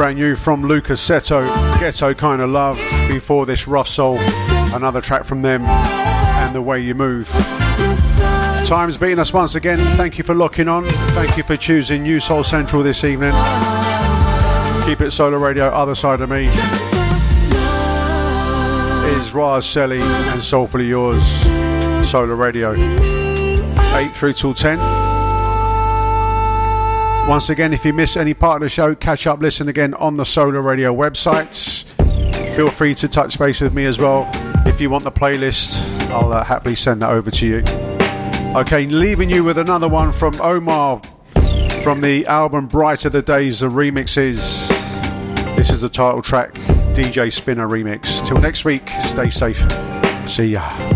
brand new from Lucas Seto, Ghetto Kind of Love. Before this, Rough Soul, another track from them, and The Way You Move. Time's beating us once again. Thank you for locking on. Thank you for choosing New Soul Central this evening. Keep it Solar Radio. Other side of me is Raz Selly and Soulfully Yours. Solar Radio, 8 through till 10. Once again, if you miss any part of the show, catch up, listen again on the Solar Radio websites. Feel free to touch base with me as well. If you want the playlist, I'll happily send that over to you. Okay, leaving you with another one from Omar from the album Brighter the Days, the remixes. This is the title track, DJ Spinner remix. Till next week, stay safe. See ya.